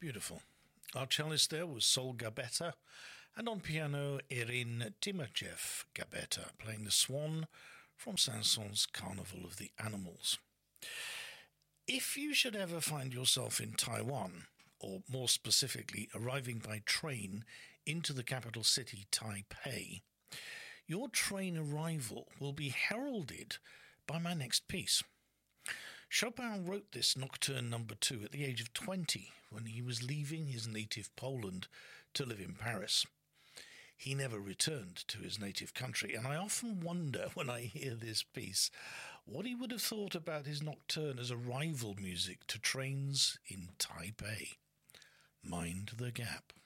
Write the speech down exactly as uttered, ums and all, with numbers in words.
Beautiful. Our cellist there was Sol Gabetta, and on piano, Erin Timachev Gabetta, playing the Swan from Saint-Saëns' Carnival of the Animals. If you should ever find yourself in Taiwan, or more specifically, arriving by train into the capital city, Taipei, your train arrival will be heralded by my next piece. Chopin wrote this Nocturne number two at the age of twenty when he was leaving his native Poland to live in Paris. He never returned to his native country, and I often wonder when I hear this piece what he would have thought about his Nocturne as arrival music to trains in Taipei. Mind the gap.